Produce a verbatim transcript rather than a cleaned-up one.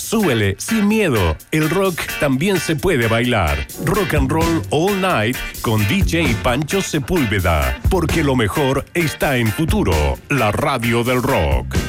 Súbele sin miedo. El rock también se puede bailar. Rock and Roll All Night con D J Pancho Sepúlveda. Porque lo mejor está en Futuro, la radio del rock.